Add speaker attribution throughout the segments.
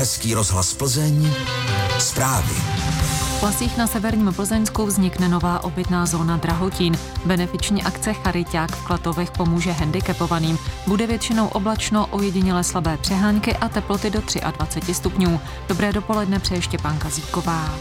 Speaker 1: Český rozhlas Plzeň, zprávy.
Speaker 2: V Plasích na severním Plzeňsku vznikne nová obytná zóna Drahotín. Benefiční akce Chariťák v Klatovech pomůže handicapovaným. Bude většinou oblačno, ojediněle slabé přehánky a teploty do 23 stupňů. Dobré dopoledne přeje Štěpánka Zíková.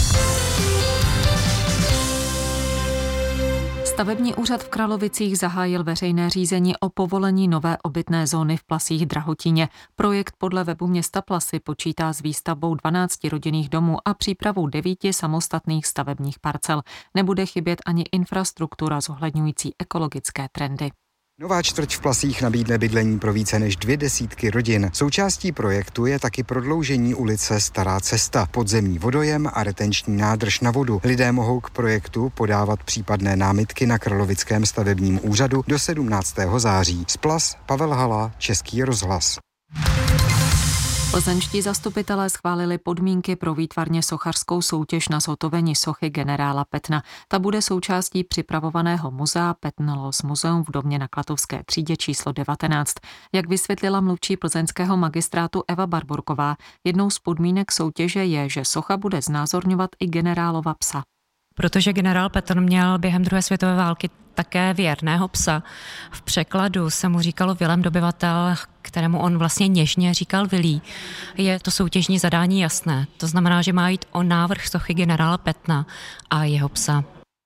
Speaker 2: Stavební úřad v Kralovicích zahájil veřejné řízení o povolení nové obytné zóny v Plasích Drahotíně. Projekt podle webu města Plasy počítá s výstavbou 12 rodinných domů a přípravou 9 samostatných stavebních parcel. Nebude chybět ani infrastruktura zohledňující ekologické trendy.
Speaker 3: Nová čtvrť v Plasích nabídne bydlení pro více než 200 rodin. Součástí projektu je taky prodloužení ulice Stará cesta, podzemní vodojem a retenční nádrž na vodu. Lidé mohou k projektu podávat případné námitky na Kralovickém stavebním úřadu do 17. září. Z Plas Pavel Hala, Český rozhlas.
Speaker 2: Plzeňští zastupitelé schválili podmínky pro výtvarně sochařskou soutěž na zhotovení sochy generála Petna. Ta bude součástí připravovaného muzea Petnlos Muzeum v domě na Klatovské třídě číslo 19. Jak vysvětlila mluvčí plzeňského magistrátu Eva Barborková, jednou z podmínek soutěže je, že socha bude znázorňovat i generálova psa.
Speaker 4: Protože generál Petr měl během druhé světové války také věrného psa. V překladu se mu říkalo Vilém dobyvatel, kterému on vlastně něžně říkal Vilí. Je to soutěžní zadání jasné. To znamená, že má jít o návrh sochy generála Petna a jeho psa.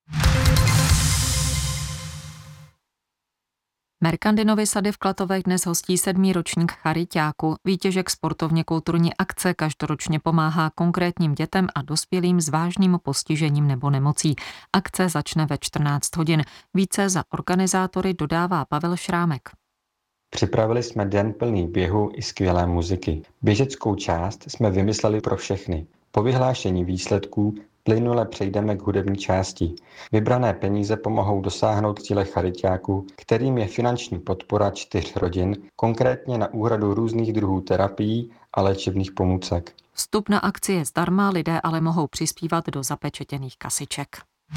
Speaker 2: Merkandinovy sady v Klatovech dnes hostí 7. ročník Chariťáku. Výtěžek sportovně kulturní akce každoročně pomáhá konkrétním dětem a dospělým s vážným postižením nebo nemocí. Akce začne ve 14 hodin. Více za organizátory dodává Pavel Šrámek.
Speaker 5: Připravili jsme den plný běhu i skvělé muziky. Běžeckou část jsme vymysleli pro všechny. Po vyhlášení výsledků plynule přejdeme k hudební části. Vybrané peníze pomohou dosáhnout cíle Chariťáku, kterým je finanční podpora 4 rodin, konkrétně na úhradu různých druhů terapií a léčebných pomůcek.
Speaker 2: Vstup na akci je zdarma, lidé ale mohou přispívat do zapečetěných kasiček.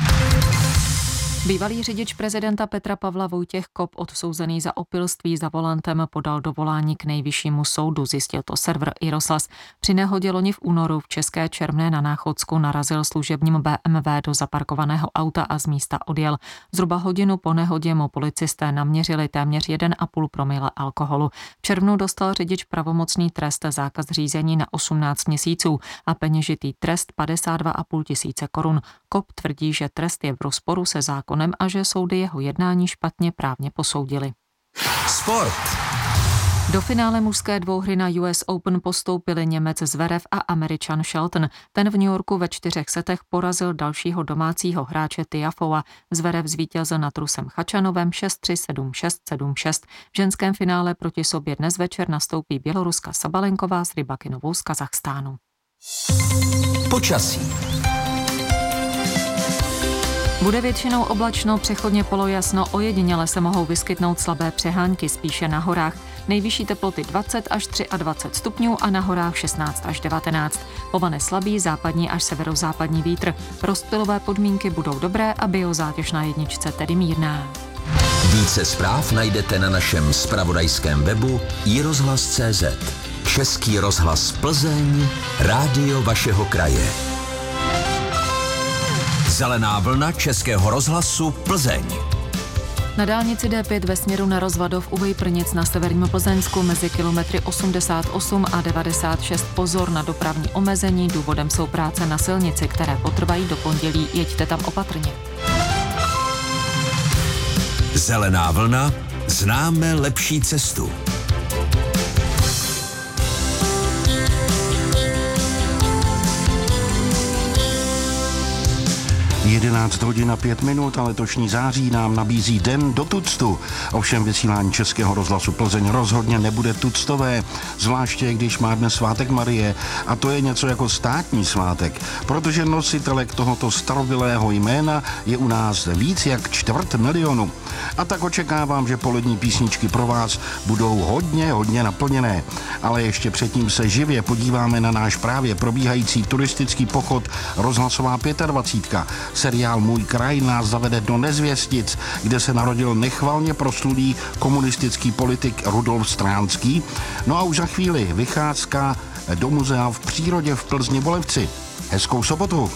Speaker 2: Bývalý řidič prezidenta Petra Pavla Vojtěch Kop, odsouzený za opilství za volantem, podal dovolání k nejvyššímu soudu, zjistil to server iRozhlas. Při nehodě loni v únoru v České Čermné na Náchodsku narazil služebním BMW do zaparkovaného auta a z místa odjel. Zhruba hodinu po nehodě mu policisté naměřili téměř 1,5 promile alkoholu. V červnu dostal řidič pravomocný trest zákaz řízení na 18 měsíců a peněžitý trest 52,5 tisíce korun. Kop tvrdí, že trest je v rozporu se zákonem a že soudy jeho jednání špatně právně posoudily.
Speaker 1: Sport.
Speaker 2: Do finále mužské dvouhry na US Open postoupili Němec Zverev a Američan Shelton. Ten v New Yorku ve 4 setech porazil dalšího domácího hráče Tiafoea. Zverev zvítězil nad Rusem Chačanovem 6-3, 7-6, 7-6. V ženském finále proti sobě dnes večer nastoupí Běloruska Sabalenková s Rybakinovou z Kazachstánu.
Speaker 1: Počasí.
Speaker 2: Bude většinou oblačno, přechodně polojasno, ojediněle se mohou vyskytnout slabé přehánky, spíše na horách. Nejvyšší teploty 20 až 23 stupňů a na horách 16 až 19. Povane slabý západní až severozápadní vítr. Rozptylové podmínky budou dobré a biozátěž na jedničce tedy mírná.
Speaker 1: Více zpráv najdete na našem zpravodajském webu iRozhlas.cz. Český rozhlas Plzeň, rádio vašeho kraje. Zelená vlna Českého rozhlasu Plzeň.
Speaker 2: Na dálnici D5 ve směru na Rozvadov u Vejprnic na severním Plzeňsku mezi kilometry 88 a 96 pozor na dopravní omezení. Důvodem jsou práce na silnici, které potrvají do pondělí. Jeďte tam opatrně.
Speaker 1: Zelená vlna, známe lepší cestu.
Speaker 6: 11 hodin a 5 minut a letošní září nám nabízí den do tuctu. Ovšem vysílání Českého rozhlasu Plzeň rozhodně nebude tuctové, zvláště když má dnes svátek Marie a to je něco jako státní svátek, protože nositelek tohoto starobylého jména je u nás víc jak 250 000. A tak očekávám, že polední písničky pro vás budou hodně naplněné. Ale ještě předtím se živě podíváme na náš právě probíhající turistický pochod Rozhlasová 25. Seriál Můj kraj nás zavede do Nezvěstic, kde se narodil nechvalně proslulý komunistický politik Rudolf Stránský. No a už za chvíli vycházka do muzea v přírodě v Plzni Bolevci. Hezkou sobotu.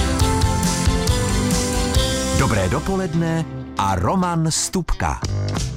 Speaker 1: Dobré dopoledne a Roman Stupka.